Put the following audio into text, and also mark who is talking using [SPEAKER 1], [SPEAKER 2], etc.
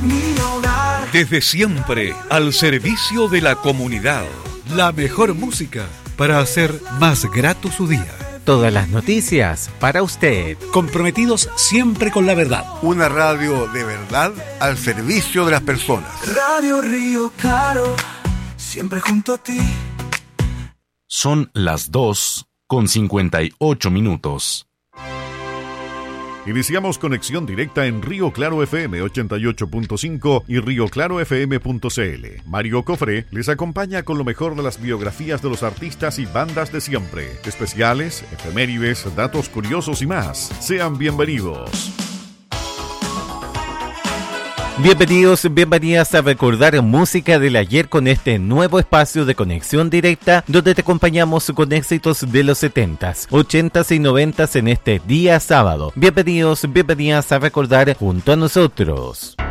[SPEAKER 1] mi hogar.
[SPEAKER 2] Desde siempre, al servicio de la comunidad.
[SPEAKER 3] La mejor música para hacer más grato su día.
[SPEAKER 4] Todas las noticias para usted.
[SPEAKER 3] Comprometidos siempre con la verdad.
[SPEAKER 5] Una radio de verdad al servicio de las personas.
[SPEAKER 1] Radio Río Claro, siempre junto a ti.
[SPEAKER 6] Son las 2:58.
[SPEAKER 7] Iniciamos conexión directa en Río Claro FM 88.5 y rioclarofm.cl. Mario Cofré les acompaña con lo mejor de las biografías de los artistas y bandas de siempre. Especiales, efemérides, datos curiosos y más. Sean bienvenidos.
[SPEAKER 4] Bienvenidos, bienvenidas a recordar música del ayer con este nuevo espacio de conexión directa donde te acompañamos con éxitos de los 70s, 80s y 90s en este día sábado. Bienvenidos, bienvenidas a recordar junto a nosotros.